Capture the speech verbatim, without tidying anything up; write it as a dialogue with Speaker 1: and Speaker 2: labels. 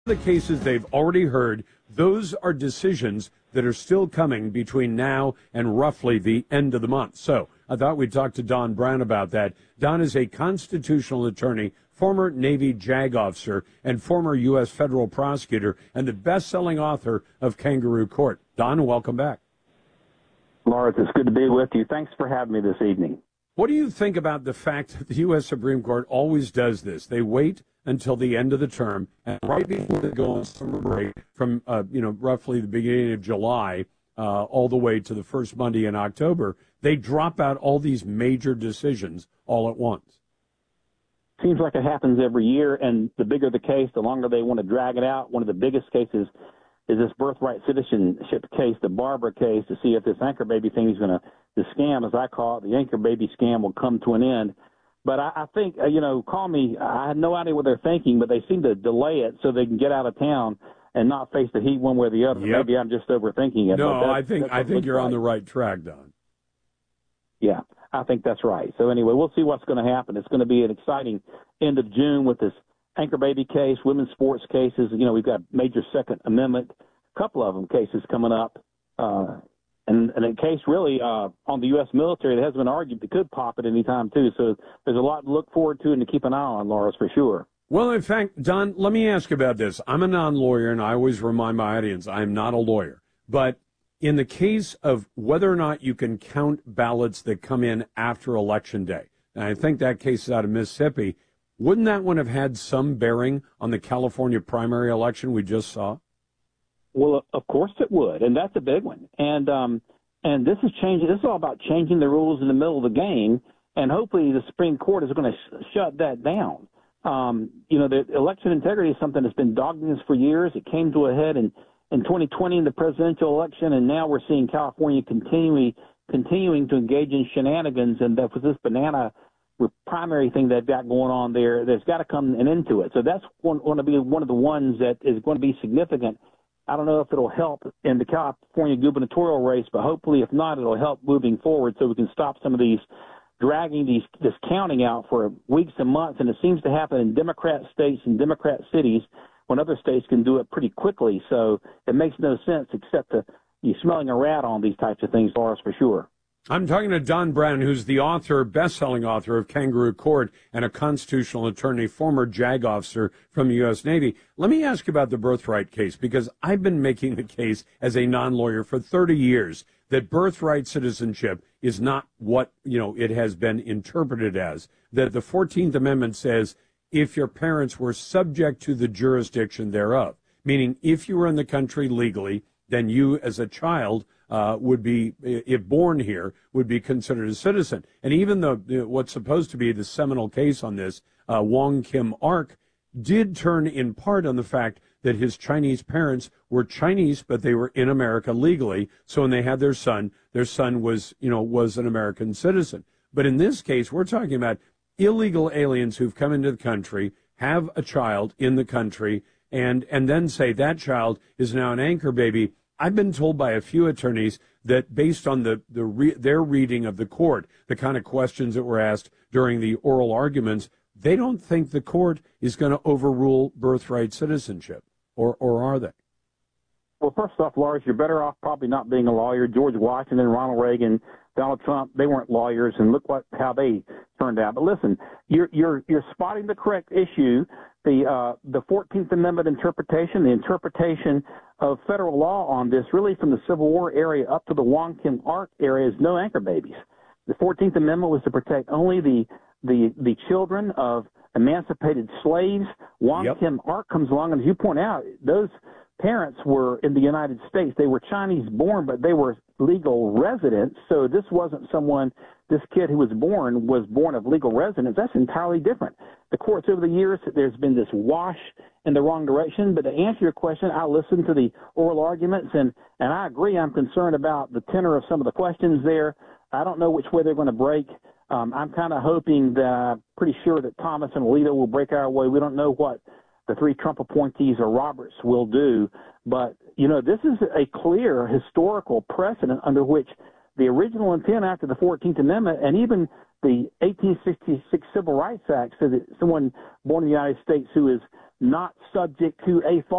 Speaker 1: The cases they've already heard, those are decisions that are still coming between now and roughly the end of the month. So I thought we'd talk to Don Brown about that. Don is a constitutional attorney, former Navy JAG officer, and former U S federal prosecutor, and the best-selling author of Kangaroo Court. Don, welcome back.
Speaker 2: Lawrence, it's good to be with you. Thanks for having me this evening.
Speaker 1: What do you think about the fact that the U S Supreme Court always does this? They wait until the end of the term, and right before they go on summer break, from uh, you know roughly the beginning of July uh, all the way to the first Monday in October, they drop out all these major decisions all at once.
Speaker 2: Seems like it happens every year, and the bigger the case, the longer they want to drag it out. One of the biggest cases is this birthright citizenship case, the Barbara case, to see if this anchor baby thing is going to, the scam, as I call it, the anchor baby scam will come to an end. But I, I think, uh, you know, call me, I had no idea what they're thinking, but they seem to delay it so they can get out of town and not face the heat one way or the other.
Speaker 1: Yep.
Speaker 2: Maybe I'm just overthinking it.
Speaker 1: No, I think I think you're
Speaker 2: right.
Speaker 1: on the right track, Don.
Speaker 2: Yeah, I think that's right. So anyway, we'll see what's going to happen. It's going to be an exciting end of June with this anchor baby case, women's sports cases. You know, we've got major Second Amendment, a couple of them cases coming up. Uh, And, and a case really uh, on the U S military that hasn't been argued that could pop at any time, too. So there's a lot to look forward to and to keep an eye on, Laura's, for sure.
Speaker 1: Well, in fact, Don, let me ask about this. I'm a non-lawyer, and I always remind my audience I'm not a lawyer. But in the case of whether or not you can count ballots that come in after Election Day, and I think that case is out of Mississippi, wouldn't that one have had some bearing on the California primary election we just saw?
Speaker 2: Well, of course it would, and that's a big one. And um, and this is changing. This is all about changing the rules in the middle of the game, and hopefully the Supreme Court is going to sh- shut that down. Um, you know, the election integrity is something that's been dogging us for years. It came to a head in, in twenty twenty in the presidential election, and now we're seeing California continuing continuing to engage in shenanigans, and that was this banana primary thing they've got going on there. There's got to come an end to it. So that's going to be one of the ones that is going to be significant. I don't know if it'll help in the California gubernatorial race, but hopefully, if not, it'll help moving forward so we can stop some of these dragging these this counting out for weeks and months. And it seems to happen in Democrat states and Democrat cities when other states can do it pretty quickly. So it makes no sense except to you smelling a rat on these types of things, Lars, for sure.
Speaker 1: I'm talking to Don Brown, who's the author, best-selling author of Kangaroo Court and a constitutional attorney, former JAG officer from the U S Navy. Let me ask you about the birthright case, because I've been making the case as a non-lawyer for thirty years that birthright citizenship is not what, you know, it has been interpreted as, that the fourteenth Amendment says if your parents were subject to the jurisdiction thereof, meaning if you were in the country legally, then you as a child Uh, would be, if born here, would be considered a citizen. And even though what's supposed to be the seminal case on this, uh, Wong Kim Ark, did turn in part on the fact that his Chinese parents were Chinese, but they were in America legally. So when they had their son, their son was, you know, was an American citizen. But in this case, we're talking about illegal aliens who've come into the country, have a child in the country, and and then say that child is now an anchor baby. I've been told by a few attorneys that based on the, the re, their reading of the court, the kind of questions that were asked during the oral arguments, they don't think the court is going to overrule birthright citizenship, or or are they?
Speaker 2: Well, first off, Lars, you're better off probably not being a lawyer. George Washington, Ronald Reagan, Donald Trump, they weren't lawyers, and look what how they turned out. But listen, you're you're you're spotting the correct issue. The uh, the fourteenth Amendment interpretation, the interpretation of federal law on this, really from the Civil War area up to the Wong Kim Ark area, is no anchor babies. The fourteenth Amendment was to protect only the the the children of emancipated slaves. Wong
Speaker 1: Yep.
Speaker 2: Kim Ark comes along, and as you point out, those parents were in the United States. They were Chinese born, but they were legal residents. So this wasn't someone, this kid who was born was born of legal residence. That's entirely different. The courts over the years, there's been this wash in the wrong direction. But to answer your question, I listened to the oral arguments, and, and I agree. I'm concerned about the tenor of some of the questions there. I don't know which way they're going to break. Um, I'm kind of hoping that I'm pretty sure that Thomas and Alito will break our way. We don't know what the three Trump appointees or Roberts will do. But, you know, this is a clear historical precedent under which the original intent after the fourteenth Amendment and even the eighteen sixty-six Civil Rights Act says that someone born in the United States who is not subject to a